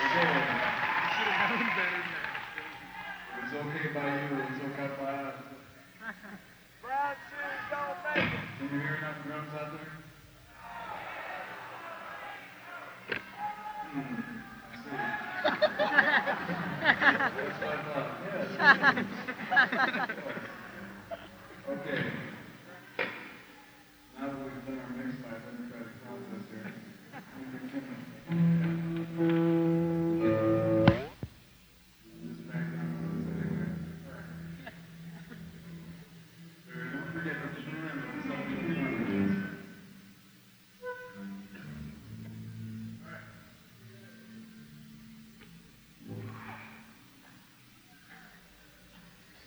It's okay by you. It's okay by us. Brown shoes don't make it. Can you hear enough drums out there? I see. That's what I thought. Yes. Okay.